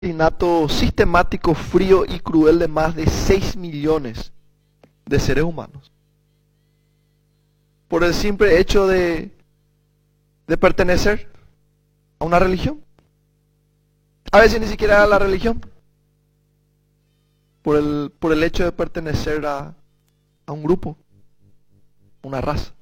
asesinato sistemático, frío y cruel de más de 6 millones de seres humanos. Por el simple hecho de pertenecer a una religión. A veces ni siquiera a la religión. Por el hecho de pertenecer a un grupo, una raza.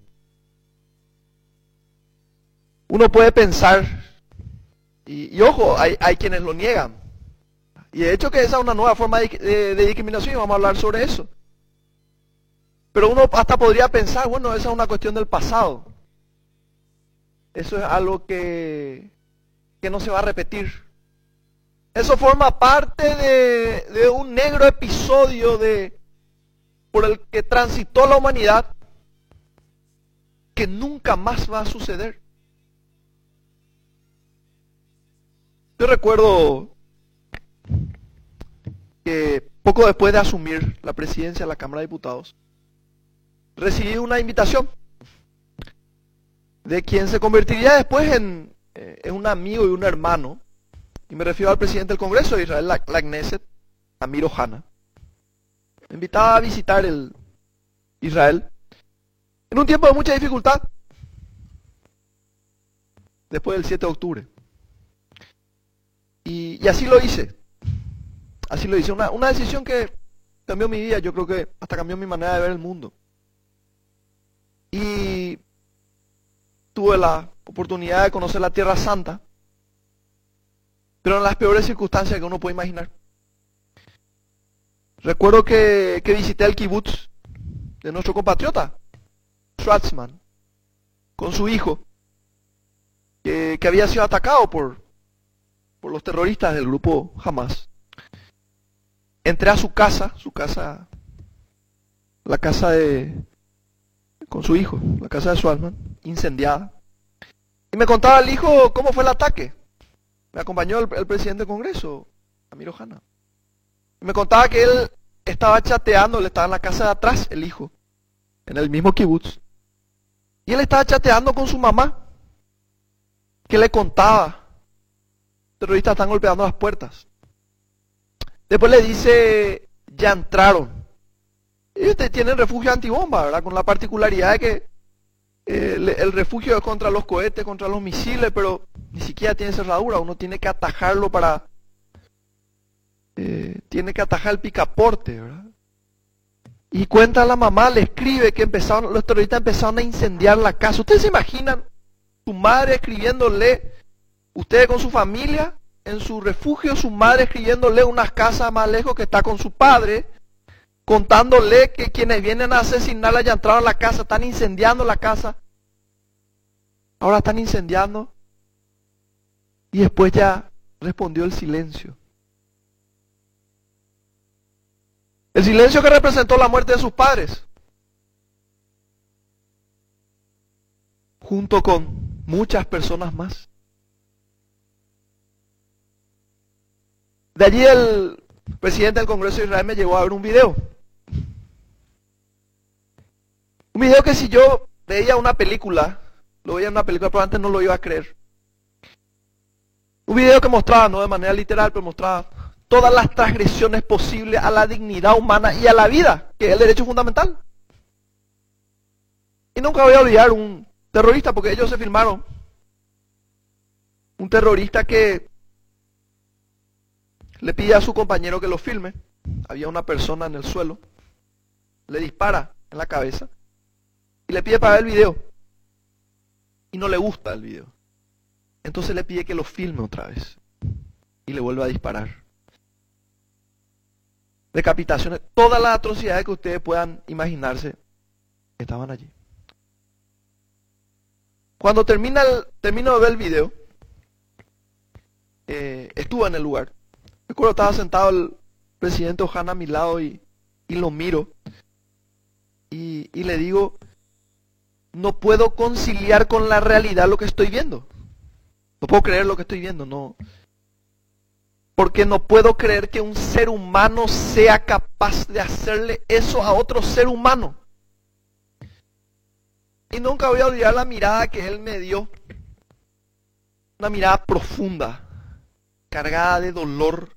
Uno puede pensar, y ojo, hay quienes lo niegan. Y de hecho que esa es una nueva forma de discriminación y vamos a hablar sobre eso. Pero uno hasta podría pensar, bueno, esa es una cuestión del pasado. Eso es algo que no se va a repetir. Eso forma parte de un negro episodio por el que transitó la humanidad, que nunca más va a suceder. Yo recuerdo que poco después de asumir la presidencia de la Cámara de Diputados, recibí una invitación de quien se convertiría después en un amigo y un hermano, y me refiero al presidente del Congreso de Israel, la Knesset, Amir Ohana. Me invitaba a visitar Israel en un tiempo de mucha dificultad, después del 7 de octubre. Y así lo hice. Así lo hice. Una decisión que cambió mi vida, yo creo que hasta cambió mi manera de ver el mundo. Y tuve la oportunidad de conocer la Tierra Santa, pero en las peores circunstancias que uno puede imaginar. Recuerdo que visité el kibutz de nuestro compatriota, Schwarzman, con su hijo, que había sido atacado por los terroristas del grupo Hamas. Entré a su casa, la casa con su hijo, la casa de Schwarzman, incendiada. Y me contaba el hijo cómo fue el ataque. Me acompañó el presidente del Congreso, Amir Ohana. Y me contaba que él estaba chateando, él estaba en la casa de atrás, el hijo, en el mismo kibutz. Y él estaba chateando con su mamá, que le contaba, terroristas están golpeando las puertas. Después le dice, ya entraron. Ellos tienen refugio antibomba, ¿verdad? Con la particularidad de que el refugio es contra los cohetes, contra los misiles, pero ni siquiera tiene cerradura. Uno tiene que atajarlo tiene que atajar el picaporte, ¿verdad? Y cuenta la mamá, le escribe que los terroristas empezaron a incendiar la casa. ¿Ustedes se imaginan su madre escribiéndole, ustedes con su familia, en su refugio, su madre escribiéndole unas casas más lejos que está con su padre, contándole que quienes vienen a asesinarla ya entraron a la casa, están incendiando la casa, ahora están incendiando, y después ya respondió el silencio. El silencio que representó la muerte de sus padres, junto con muchas personas más. De allí el presidente del Congreso de Israel me llevó a ver un video. Un video que si yo veía una película, lo veía en una película, pero antes no lo iba a creer. Un video que mostraba, no de manera literal, pero mostraba todas las transgresiones posibles a la dignidad humana y a la vida, que es el derecho fundamental. Y nunca voy a olvidar un terrorista, porque ellos se filmaron. Un terrorista que le pide a su compañero que lo filme. Había una persona en el suelo, le dispara en la cabeza y le pide para ver el video. Y no le gusta el video. Entonces le pide que lo filme otra vez y le vuelve a disparar. Decapitaciones, todas las atrocidades que ustedes puedan imaginarse estaban allí. Cuando termino de ver el video, estuve en el lugar. Recuerdo, estaba sentado el presidente Ohana a mi lado y lo miro y le digo, no puedo conciliar con la realidad lo que estoy viendo. No puedo creer lo que estoy viendo, no. Porque no puedo creer que un ser humano sea capaz de hacerle eso a otro ser humano. Y nunca voy a olvidar la mirada que él me dio. Una mirada profunda. cargada de dolor